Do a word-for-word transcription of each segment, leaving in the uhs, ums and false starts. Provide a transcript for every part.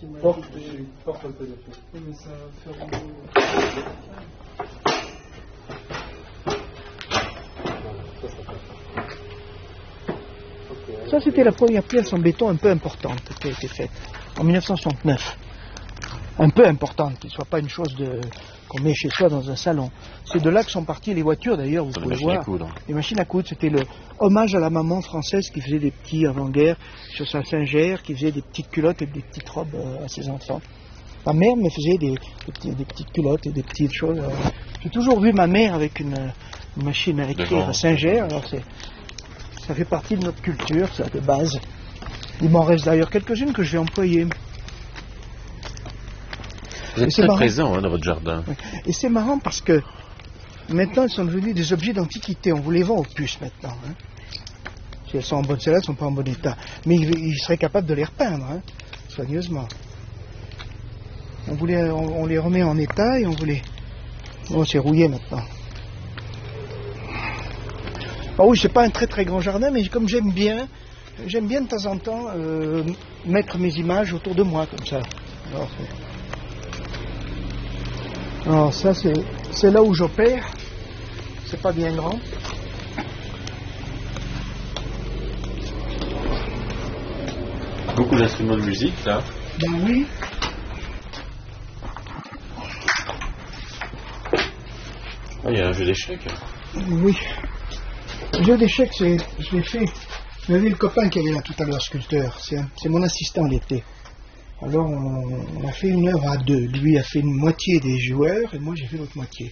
Porte, porte un peu de feu. Oui, mais ça va faire du... Ça, c'était la première pièce en béton un peu importante qui a été faite en mille neuf cent soixante-neuf. Un peu importante, qu'il ne soit pas une chose de, qu'on met chez soi dans un salon. C'est de là que sont parties les voitures, d'ailleurs, vous pouvez voir. Les machines à coudre, c'était le hommage à la maman française qui faisait des petits avant-guerre sur sa singère, qui faisait des petites culottes et des petites robes euh, à ses enfants. Ma mère me faisait des, des, petits, des petites culottes et des petites choses. Euh. J'ai toujours vu ma mère avec une, une machine à écrire à singère, alors c'est... Ça fait partie de notre culture, ça, de base. Il m'en reste d'ailleurs quelques-unes que je vais employer. Vous êtes très présent hein, dans votre jardin. Et c'est marrant parce que maintenant, elles sont devenues des objets d'antiquité. On vous les vend aux puces maintenant. Hein. Si elles sont en bonne état, elles ne sont pas en bon état. Mais ils, ils seraient capables de les repeindre, hein, soigneusement. On, voulait, on, on les remet en état et on voulait... Bon, c'est rouillé maintenant. Ah oui, c'est pas un très très grand jardin, mais comme j'aime bien, j'aime bien de temps en temps euh, mettre mes images autour de moi, comme ça. Alors, Alors ça, c'est, c'est là où j'opère. C'est pas bien grand. Beaucoup d'instruments de musique, là. Ben oui. Ah, il y a un jeu d'échecs. Oui. Le jeu d'échecs, c'est, je l'ai fait. Vous avez le copain qui avait là tout à l'heure, sculpteur. C'est, c'est mon assistant l'été. Alors, on, on a fait une œuvre à deux. Lui a fait une moitié des joueurs et moi j'ai fait l'autre moitié.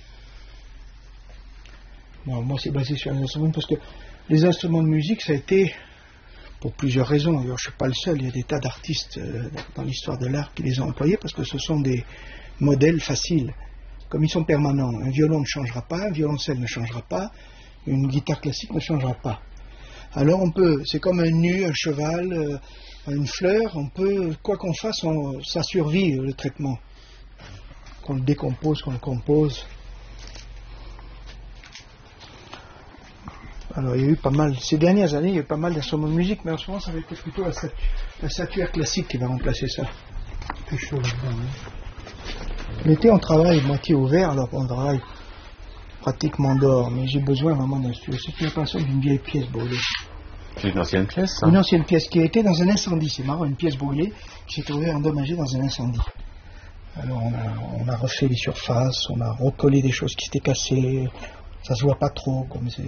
Bon, moi, c'est basé sur les instruments parce que les instruments de musique, ça a été, pour plusieurs raisons, d'ailleurs, je ne suis pas le seul, il y a des tas d'artistes euh, dans l'histoire de l'art qui les ont employés parce que ce sont des modèles faciles. Comme ils sont permanents, un violon ne changera pas, un violoncelle ne changera pas, une guitare classique ne changera pas. Alors on peut, c'est comme un nu, un cheval, euh, une fleur, on peut, quoi qu'on fasse, on, ça survit le traitement. Qu'on le décompose, qu'on le compose. Alors il y a eu pas mal, ces dernières années, il y a eu pas mal d'instruments de musique, mais en ce moment ça va être plutôt la, statu, la statuaire classique qui va remplacer ça. C'est chaud là-dedans. Hein. L'été on travaille moitié ouvert, alors on travaille pratiquement dehors, mais j'ai besoin vraiment d'un studio. C'est une opération d'une vieille pièce brûlée. C'est une ancienne pièce, ça ? Une ancienne pièce qui a été dans un incendie, c'est marrant, une pièce brûlée qui s'est trouvée endommagée dans un incendie. Alors on a, on a refait les surfaces, on a recollé des choses qui s'étaient cassées, ça se voit pas trop comme c'est.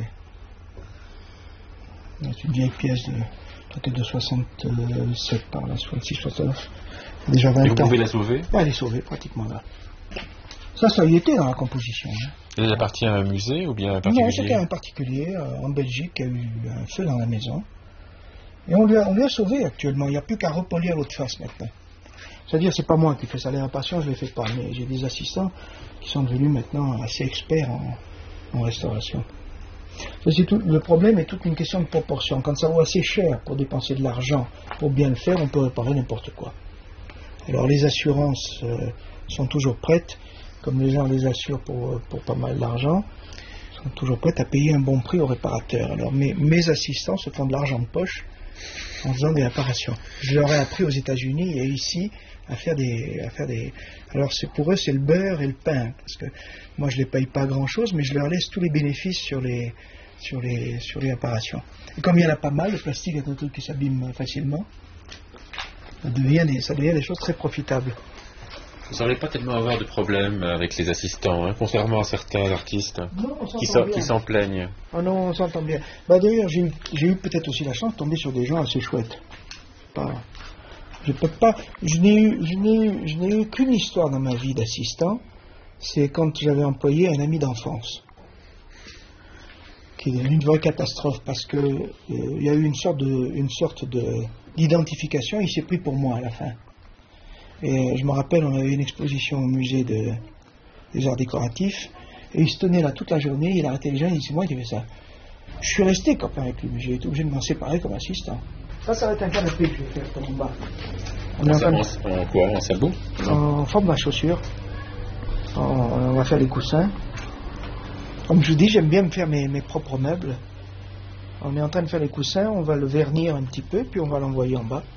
C'est une vieille pièce de, peut-être de soixante-sept par là, soixante-six, soixante-neuf. Déjà vingt ans. Et vous pouvez la sauver ? Ouais, elle est sauvée pratiquement là. Ça, ça y était dans la composition. Hein. Elle appartient à un musée ou bien à un particulier ? Non, c'était un particulier euh, en Belgique qui a eu un feu dans la maison. Et on lui a, on lui a sauvé actuellement. Il n'y a plus qu'à repolir l'autre face maintenant. C'est-à-dire, c'est pas moi qui fais ça. Les impatients, je ne les fais pas. Mais j'ai des assistants qui sont devenus maintenant assez experts en, en restauration. Ça, c'est tout, le problème est toute une question de proportion. Quand ça vaut assez cher pour dépenser de l'argent pour bien le faire, on peut réparer n'importe quoi. Alors les assurances euh, sont toujours prêtes, comme les gens les assurent pour, pour pas mal d'argent, sont toujours prêtes à payer un bon prix au réparateur. Alors mes, mes assistants se font de l'argent de poche en faisant des réparations. Je leur ai appris aux États-Unis et ici à faire des, à faire des. Alors c'est, pour eux c'est le beurre et le pain, parce que moi je les paye pas grand-chose, mais je leur laisse tous les bénéfices sur les, sur les, sur les réparations. Et comme il y en a pas mal, le plastique est un truc qui s'abîme facilement. Ça devient des, ça devient des choses très profitables. Vous ne semblez pas tellement avoir de problèmes avec les assistants, hein, contrairement à certains artistes non, qui, s'en, qui s'en plaignent. Ah non, on s'entend bien. Bah, d'ailleurs, j'ai eu, j'ai eu peut-être aussi la chance de tomber sur des gens assez chouettes. Pas, je peux pas. Je n'ai eu, je n'ai eu, je n'ai eu qu'une histoire dans ma vie d'assistant. C'est quand j'avais employé un ami d'enfance, qui est une vraie catastrophe parce que euh, il y a eu une sorte de, une sorte de d'identification. Il s'est pris pour moi à la fin. Et je me rappelle, on avait une exposition au musée de, des arts décoratifs, et il se tenait là toute la journée, il arrêtait les gens, il dit c'est moi qui ai fait ça. Je suis resté copain avec lui, mais j'ai été obligé de m'en séparer comme assistant. Ça, ça va être un canapé que je vais faire comme en bas. On en, en, en quoi ? En sabot ? En forme de chaussure. En, on va faire les coussins. Comme je vous dis, j'aime bien me faire mes, mes propres meubles. On est en train de faire les coussins, on va le vernir un petit peu, puis on va l'envoyer en bas.